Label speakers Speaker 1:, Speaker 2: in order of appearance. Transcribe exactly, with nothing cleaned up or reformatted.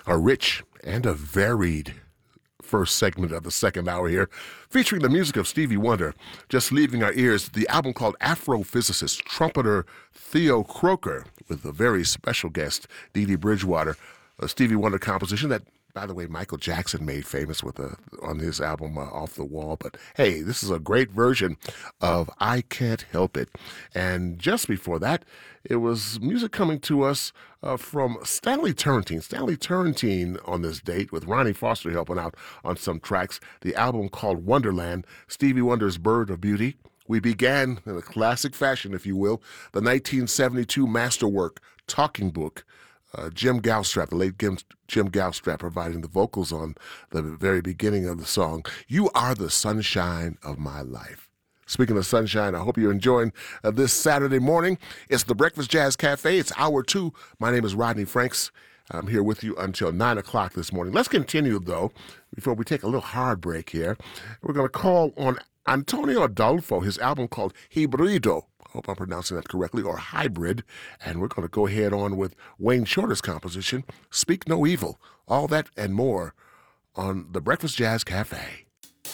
Speaker 1: A rich and a varied first segment of the second hour here, featuring the music of Stevie Wonder. Just leaving our ears, the album called Afrophysicist, trumpeter Theo Croker, with a very special guest, Dee Dee Bridgewater, a Stevie Wonder composition that, by the way, Michael Jackson made famous with a, on his album uh, Off the Wall. But hey, this is a great version of I Can't Help It. And just before that, it was music coming to us uh, from Stanley Turrentine. Stanley Turrentine on this date, with Ronnie Foster helping out on some tracks. The album called Wonderland, Stevie Wonder's Bird of Beauty. We began in a classic fashion, if you will, the nineteen seventy-two masterwork, Talking Book. Uh, Jim Galstrap, the late Jim, Jim Galstrap, providing the vocals on the very beginning of the song. You are the sunshine of my life. Speaking of sunshine, I hope you're enjoying uh, this Saturday morning. It's the Breakfast Jazz Cafe. It's hour two. My name is Rodney Franks. I'm here with you until nine o'clock this morning. Let's continue, though, before we take a little hard break here. We're going to call on Antonio Adolfo, his album called Hybrido. I hope I'm pronouncing that correctly, or Hybrid. And we're going to go ahead on with Wayne Shorter's composition, Speak No Evil. All that and more on the Breakfast Jazz Cafe.